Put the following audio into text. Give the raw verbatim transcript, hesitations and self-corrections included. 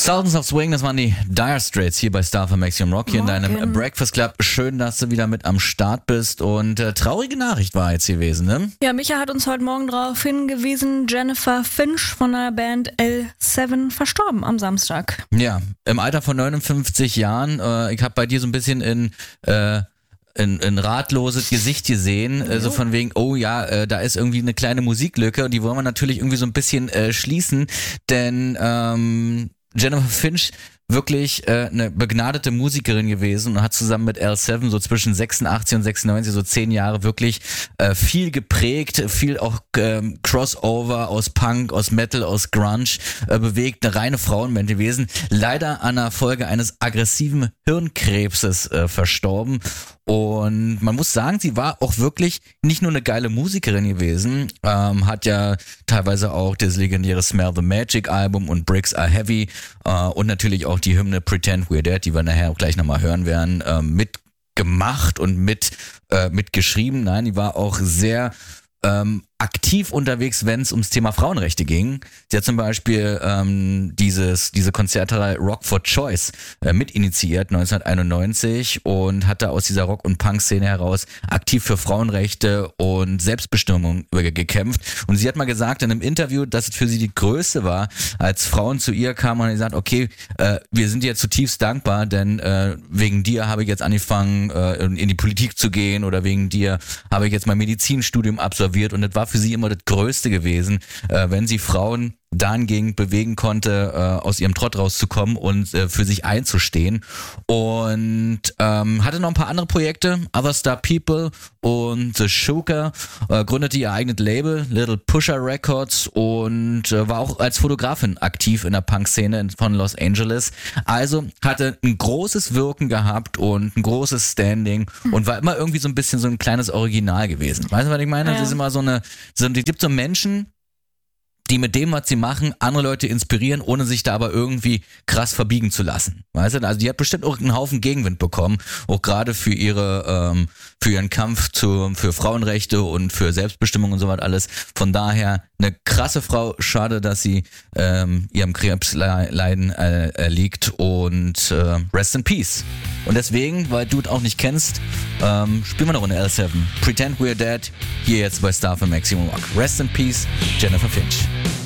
Sultans of Swing, das waren die Dire Straits hier bei Star für Maximum Rock, hier in deinem Morgen. Breakfast Club. Schön, dass du wieder mit am Start bist und äh, traurige Nachricht war jetzt gewesen, ne? Ja, Micha hat uns heute Morgen darauf hingewiesen, Jennifer Finch von der Band L sieben verstorben am Samstag. Ja, im Alter von neunundfünfzig Jahren. Äh, ich habe bei dir so ein bisschen in... Äh, Ein, ein ratloses Gesicht gesehen, äh, so von wegen, oh ja, äh, da ist irgendwie eine kleine Musiklücke und die wollen wir natürlich irgendwie so ein bisschen äh, schließen, denn ähm, Jennifer Finch wirklich äh, eine begnadete Musikerin gewesen und hat zusammen mit L sieben so zwischen sechsundachtzig und sechsundneunzig, so zehn Jahre wirklich äh, viel geprägt, viel auch ähm, Crossover aus Punk, aus Metal, aus Grunge äh, bewegt, eine reine Frauenband gewesen. Leider an der Folge eines aggressiven Hirnkrebses äh, verstorben. Und man muss sagen, sie war auch wirklich nicht nur eine geile Musikerin gewesen, ähm, hat ja teilweise auch das legendäre Smell the Magic Album und Bricks Are Heavy äh, und natürlich auch die Hymne Pretend We're Dead, die wir nachher auch gleich nochmal hören werden, äh, mitgemacht und mit äh, mitgeschrieben. Nein, die war auch sehr ähm, aktiv unterwegs, wenn es ums Thema Frauenrechte ging. Sie hat zum Beispiel ähm, dieses diese Konzertreihe Rock for Choice äh, mitinitiiert neunzehnhunderteinundneunzig und hat da aus dieser Rock- und Punk-Szene heraus aktiv für Frauenrechte und Selbstbestimmung gekämpft. Und sie hat mal gesagt in einem Interview, dass es für sie die Größe war, als Frauen zu ihr kamen und gesagt, okay, äh, wir sind dir zutiefst dankbar, denn äh, wegen dir habe ich jetzt angefangen, äh, in die Politik zu gehen oder wegen dir habe ich jetzt mein Medizinstudium absolviert und das war für sie immer das Größte gewesen, äh, wenn sie Frauen dahingehend bewegen konnte, äh, aus ihrem Trott rauszukommen und äh, für sich einzustehen. Und ähm, hatte noch ein paar andere Projekte, Other Star People und The Sugar, äh, gründete ihr eigenes Label, Little Pusher Records und äh, war auch als Fotografin aktiv in der Punk-Szene von Los Angeles. Also hatte ein großes Wirken gehabt und ein großes Standing und war immer irgendwie so ein bisschen so ein kleines Original gewesen. Weißt du, was ich meine? Ja. Das ist immer so eine, so, es gibt so Menschen, die mit dem, was sie machen, andere Leute inspirieren, ohne sich da aber irgendwie krass verbiegen zu lassen. Weißt du? Also die hat bestimmt auch einen Haufen Gegenwind bekommen, auch gerade für ihre, ähm, für ihren Kampf zu, für Frauenrechte und für Selbstbestimmung und so was alles. Von daher eine krasse Frau. Schade, dass sie ähm, ihrem Krebsleiden äh, erliegt und äh, rest in peace. Und deswegen, weil du es auch nicht kennst, ähm, spielen wir eine Runde L sieben. Pretend We're Dead, hier jetzt bei Star für Maximum Rock. Rest in peace, Jennifer Finch.